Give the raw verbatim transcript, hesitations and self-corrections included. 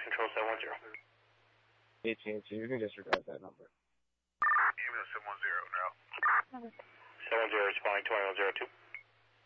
Control seven one zero. A T and T, you can disregard that number. Ambulance seven one zero, now. seven one zero, responding to one zero two.